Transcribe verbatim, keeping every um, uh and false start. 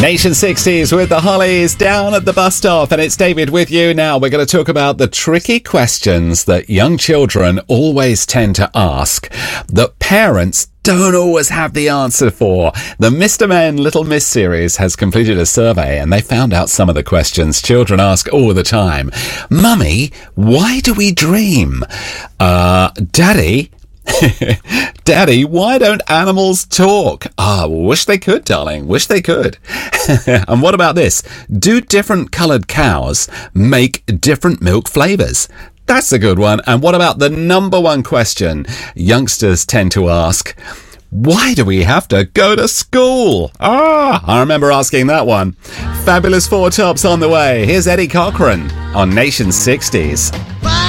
Nation sixties with the Hollies down at the bus stop, and it's David with you. Now we're going to talk about the tricky questions that young children always tend to ask that parents don't always have the answer for. The Mister Men, Little Miss series has completed a survey and they found out some of the questions children ask all the time. Mummy, why do we dream? Uh, Daddy... Daddy, why don't animals talk? Ah, wish they could, darling. Wish they could. And what about this? Do different coloured cows make different milk flavours? That's a good one. And what about the number one question youngsters tend to ask? Why do we have to go to school? Ah, I remember asking that one. Fabulous Four Tops on the way. Here's Eddie Cochran on Nation sixties.